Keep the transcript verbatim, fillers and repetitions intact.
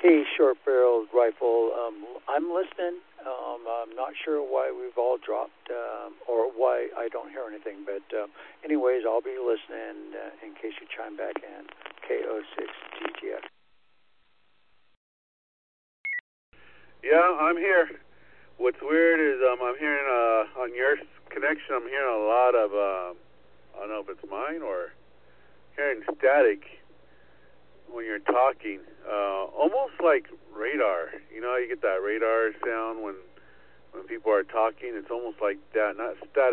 Hey, short-barreled rifle. Um, I'm listening. Um, I'm not sure why we've all dropped um, or why I don't hear anything. But uh, anyways, I'll be listening uh, in case you chime back in. K O six G G F. Yeah, I'm here. What's weird is um, I'm hearing uh, on your connection, I'm hearing a lot of, uh, I don't know if it's mine or hearing static when you're talking, uh, almost like radar. You know, you get that radar sound when when people are talking. It's almost like that, not static.